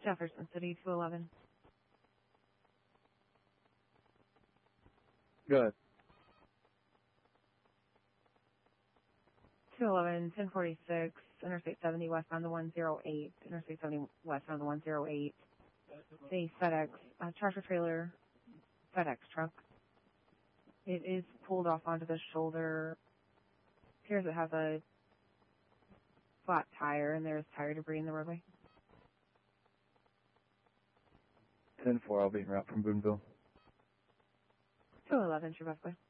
Jefferson City, 211. Go ahead. 211, 1046, Interstate 70 westbound the 108, Interstate 70 westbound the 108. The FedEx, tractor trailer, FedEx truck. It is pulled off onto the shoulder. Appears it has a flat tire, and there's tire debris in the roadway. 10-4, I'll be en route from Boonville. 211, Shabbat.